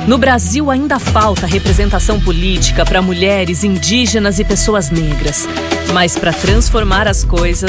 No Brasil ainda falta representação política para mulheres, indígenas e pessoas negras. Mas para transformar as coisas,